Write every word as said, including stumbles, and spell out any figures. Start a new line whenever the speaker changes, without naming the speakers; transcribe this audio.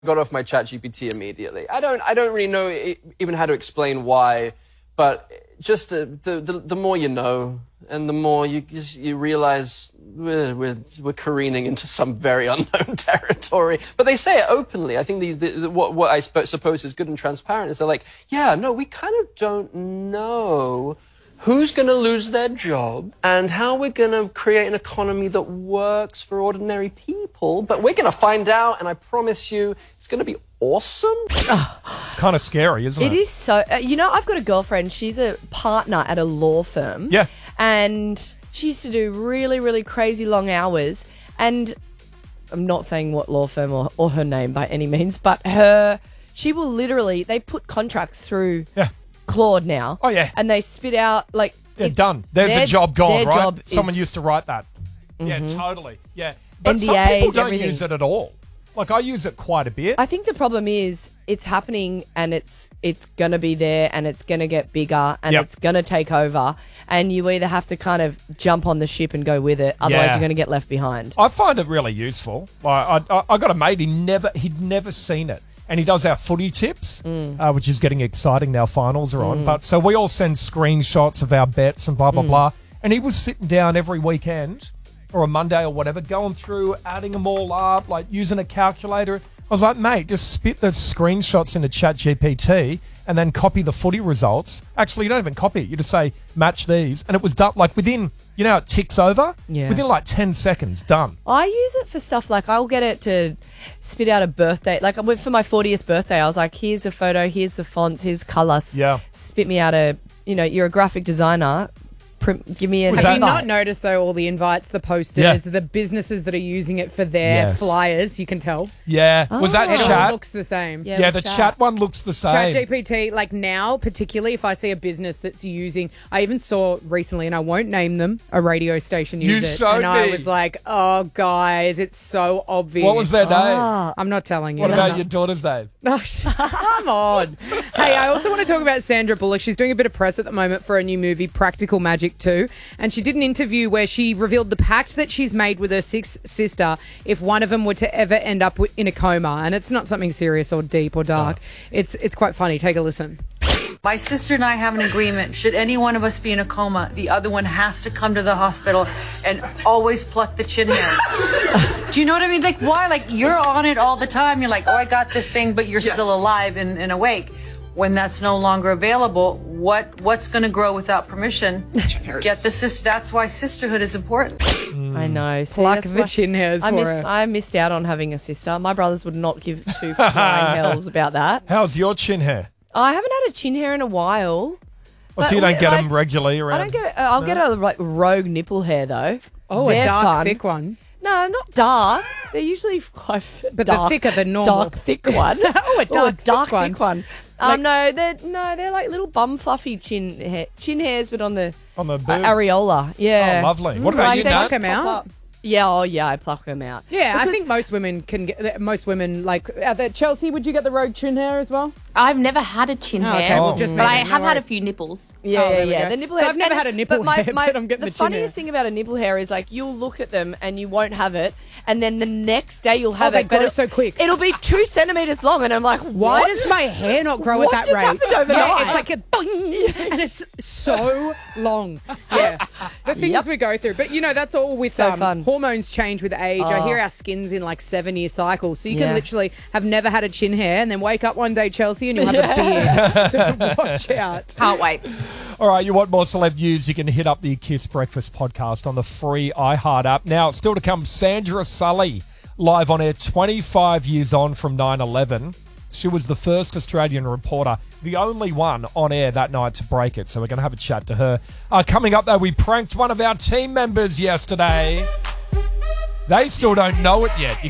got off my ChatGPT immediately. I don't, I don't really know even how to explain why, but just the, the, the, the more you know, and the more you you realize we're, we're, we're careening into some very unknown territory. But they say it openly. I think the, the, the, what, what I suppose is good and transparent is they're like, yeah, no, we kind of don't know who's going to lose their job and how we're going to create an economy that works for ordinary people. But we're going to find out, and I promise you, it's going to be awesome.
It's kind of scary, isn't it?
It is so... Uh, you know, I've got a girlfriend. She's a partner at a law firm.
Yeah.
And she used to do really, really crazy long hours. And I'm not saying what law firm or, or her name by any means, but her... She will literally... They put contracts through...
Yeah.
Claude now.
Oh, yeah.
And they spit out, like...
Yeah, done. There's
their,
a job gone, right?
Job
Someone
is,
used to write that. Mm-hmm. Yeah, totally. Yeah. But
N D As,
some people don't
everything.
use it at all. Like, I use it quite a bit.
I think the problem is it's happening and it's it's going to be there and it's going to get bigger and
Yep.
it's going to take over, and you either have to kind of jump on the ship and go with it, otherwise
Yeah.
you're going to get left behind.
I find it really useful. Like, I, I, I got a mate, he never, he'd never seen it. And he does our footy tips,
Mm.
uh, which is getting exciting now. Finals are on. But so we all send screenshots of our bets and blah, blah,
Mm.
blah. And he was sitting down every weekend or a Monday or whatever, going through, adding them all up, like using a calculator. I was like, mate, just spit the screenshots into ChatGPT and then copy the footy results. Actually, you don't even copy it. You just say, match these. And it was done, like within, you know, how it ticks over?
Yeah.
Within like ten seconds, done.
I use it for stuff like I'll get it to spit out a birthday. Like I went for my fortieth birthday, I was like, here's a photo, here's the fonts, here's colours.
Yeah.
Spit me out a, you know, you're a graphic designer. Print, give me a
Was
Have
that-
you not noticed, though, all the invites, the posters,
Yeah.
the businesses that are using it for their
Yes.
flyers, you can tell.
Yeah. Was that
Oh.
It all
chat?
looks the same.
Yeah,
Yeah,
it
the
was
chat one looks the same.
ChatGPT, like now, particularly if I see a business that's using, I even saw recently, and I won't name them, a radio station
You
used it,
showed
and I
me.
was like, "Oh, guys, it's so obvious."
What was their name?
Ah.
I'm not telling you.
What about your daughter's name?
Oh, sh- come on. Hey, I also want to talk about Sandra Bullock. She's doing a bit of press at the moment for a new movie, Practical Magic two. And she did an interview where she revealed the pact that she's made with her sixth sister if one of them were to ever end up in a coma. And it's not something serious or deep or dark. It's, it's quite funny. Take a listen.
My sister and I have an agreement. Should any one of us be in a coma, the other one has to come to the hospital and always pluck the chin hair. Do you know what I mean? Like, why? Like, you're on it all the time. You're like, oh, I got this thing, but you're
Yes.
still alive and, and awake. When that's no longer available, what what's going to grow without permission? Get the sister. That's why sisterhood is important.
I know. See,
Pluck
that's
the
why-
chin hairs
I,
for
miss,
her.
I missed out on having a sister. My brothers would not give two flying hells about that.
How's your chin hair?
I haven't had a chin hair in a while.
Oh, so you
But
don't
we-
get
like,
them regularly around?
I don't get. Uh, I'll get a like rogue nipple hair though.
Oh,
They're
a dark,
fun.
thick one.
No, not dark. They're usually quite
But the
dark,
thicker the normal.
dark thick one.
Oh, a dark, thick
dark
one.
thick one. Um, no, they're no, they're like little bum fluffy chin hair, chin hairs, but on the
On the
uh,
boob?
areola. Yeah.
Oh, lovely. What about
Like
you,
they
Nat?
just
Pluck 'em
pop
out?
up. Yeah, oh yeah, I pluck them out.
Yeah, I
Because-
think most women can get, most women, like, uh, the, Chelsea, would you get the rogue chin hair as well?
I've never had a chin
Oh,
hair,
okay,
well,
just
but I
me then, no
have had a
worries.
few nipples.
Yeah,
Oh,
yeah,
there we
yeah.
go.
The nipple
So
hair.
I've never
and-
had a nipple
but my,
hair,
my,
but I'm getting the chin
funniest
hair.
thing about a nipple hair is like you'll look at them and you won't have it, and then the next day you'll have
Oh, they
it. but
grow
it-
so quick.
It'll be two centimeters long, and I'm like,
Why
what?
does my hair not grow
What
at that
just
rate?
happened overnight?
Yeah, it's like a boing, and it's so long. Yeah, the things
Yep.
we go through. But you know, that's all with
So
um,
fun.
hormones change with age. I
Oh.
hear our skin's in like seven year cycles, so you can
Yeah.
literally have never had a chin hair and then wake up one day, Chelsea, and you'll have a beard. So watch out.
Can't wait.
All right, you want more celeb news, you can hit up the Kiss Breakfast podcast on the free iHeart app. Now, still to come, Sandra Sully, live on air twenty-five years on from nine eleven. She was the first Australian reporter, the only one on air that night to break it. So we're going to have a chat to her. Uh, coming up, though, we pranked one of our team members yesterday. They still don't know it yet. You